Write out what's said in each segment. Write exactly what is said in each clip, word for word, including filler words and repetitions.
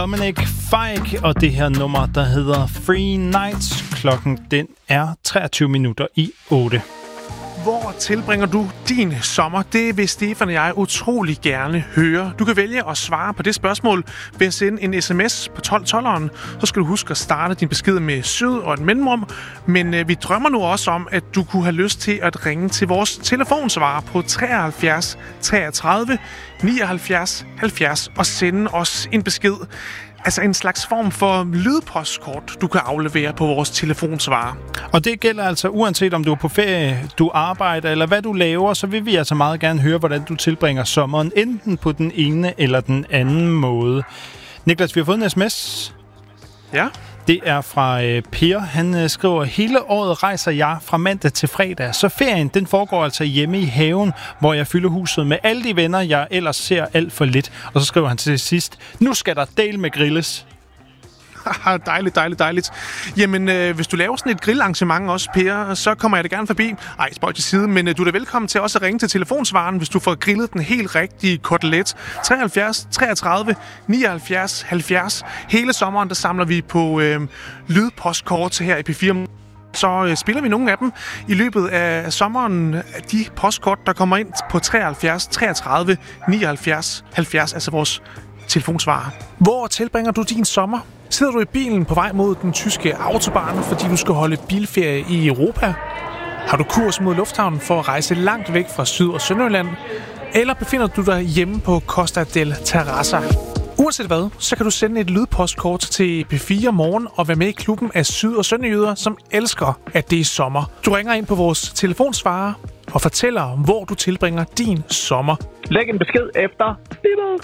Dominic Fike og det her nummer, der hedder Free Nights. Klokken den er treogtyve minutter i otte. Hvor tilbringer du din sommer? Det vil Stefan og jeg utrolig gerne høre. Du kan vælge at svare på det spørgsmål ved at sende en sms på tolv tolveren. Så skal du huske at starte din besked med sød og et mellemrum. Men øh, vi drømmer nu også om, at du kunne have lyst til at ringe til vores telefonsvarer på treoghalvfjerds treogtredive nioghalvfjerds halvfjerds og sende os en besked. Altså en slags form for lydpostkort, du kan aflevere på vores telefonsvarer. Og det gælder altså uanset om du er på ferie, du arbejder eller hvad du laver, så vil vi altså meget gerne høre, hvordan du tilbringer sommeren, enten på den ene eller den anden måde. Niklas, vi har fået en sms. Ja. Det er fra øh, Per. Han øh, skriver, hele året rejser jeg fra mandag til fredag, så ferien den foregår altså hjemme i haven, hvor jeg fylder huset med alle de venner, jeg ellers ser alt for lidt. Og så skriver han til sidst, nu skal der del med grilles. dejligt, dejligt, dejligt. Jamen, øh, hvis du laver sådan et grillarrangement også, Per, så kommer jeg da gerne forbi. Ej, spøj til side, men øh, du er da velkommen til også at ringe til telefonsvaren, hvis du får grillet den helt rigtige kotelet. treoghalvfjerds treogtredive nioghalvfjerds halvfjerds. Hele sommeren, der samler vi på øh, lydpostkort her i P fire. Så øh, spiller vi nogle af dem i løbet af sommeren. De postkort, der kommer ind på treoghalvfjerds treogtredive nioghalvfjerds halvfjerds, altså vores telefonsvarer. Hvor tilbringer du din sommer? Sidder du i bilen på vej mod den tyske autobahn, fordi du skal holde bilferie i Europa? Har du kurs mod lufthavnen for at rejse langt væk fra Syd- og Sønderjylland? Eller befinder du dig hjemme på Costa del Terrassa? Uanset hvad, så kan du sende et lydpostkort til P fire Morgen og være med i klubben af syd- og sønderjyder, som elsker, at det er sommer. Du ringer ind på vores telefonsvarer og fortæller, hvor du tilbringer din sommer. Læg en besked efter bippet.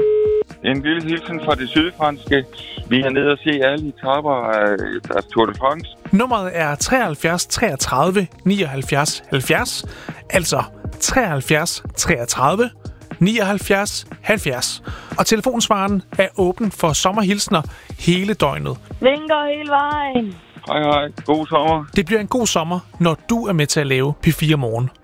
En lille hilsen fra det sydfranske. Vi er nede og se alle etaper af, af Tour de France. Nummeret er treoghalvfjerds treogtredive nioghalvfjerds halvfjerds, altså treoghalvfjerds treogtredive nioghalvfjerds halvfjerds. Og telefonsvaren er åben for sommerhilsner hele døgnet. Vinker hele vejen. Hej hej, god sommer. Det bliver en god sommer, når du er med til at lave P fire Morgen.